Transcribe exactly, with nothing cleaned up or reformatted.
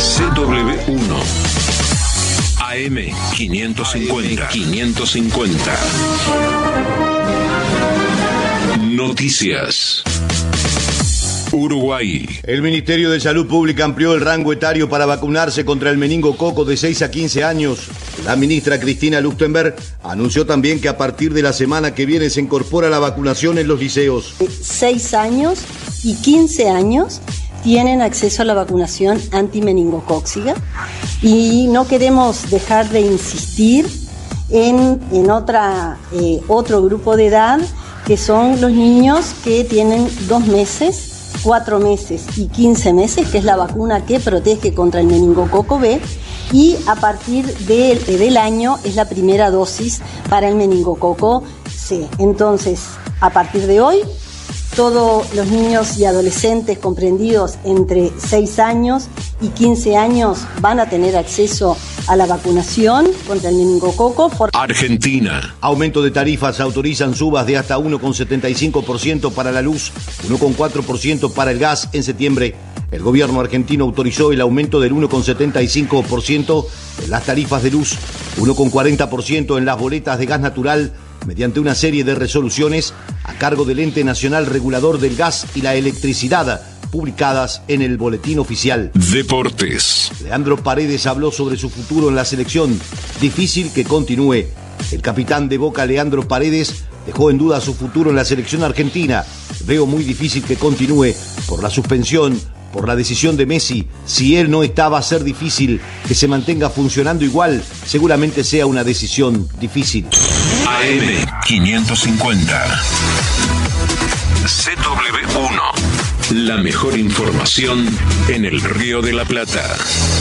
C W uno. A M quinientos cincuenta. quinientos cincuenta. Noticias. Uruguay. El Ministerio de Salud Pública amplió el rango etario para vacunarse contra el meningococo de seis a quince años. La ministra Cristina Lustenberg anunció también que a partir de la semana que viene se incorpora la vacunación en los liceos. seis años y quince años tienen acceso a la vacunación antimeningocóxica y no queremos dejar de insistir en, en otra, eh, otro grupo de edad, que son los niños que tienen dos meses, cuatro meses y quince meses, que es la vacuna que protege contra el meningococo B, y a partir de, del año es la primera dosis para el meningococo C. Entonces, a partir de hoy, todos los niños y adolescentes comprendidos entre seis años y quince años van a tener acceso a la vacunación contra el meningococo. Por... Argentina. Aumento de tarifas, autorizan subas de hasta uno coma setenta y cinco por ciento para la luz, uno coma cuatro por ciento para el gas en septiembre. El gobierno argentino autorizó el aumento del uno coma setenta y cinco por ciento en las tarifas de luz, uno coma cuarenta por ciento en las boletas de gas natural, mediante una serie de resoluciones a cargo del Ente Nacional Regulador del Gas y la Electricidad, publicadas en el Boletín Oficial. Deportes. Leandro Paredes habló sobre su futuro en la selección. Difícil que continúe. El capitán de Boca, Leandro Paredes, dejó en duda su futuro en la selección argentina. Veo muy difícil que continúe por la suspensión, por la decisión de Messi. Si él no está, va a ser difícil que se mantenga funcionando igual. Seguramente sea una decisión difícil. A M quinientos cincuenta. C W uno. La mejor información en el Río de la Plata.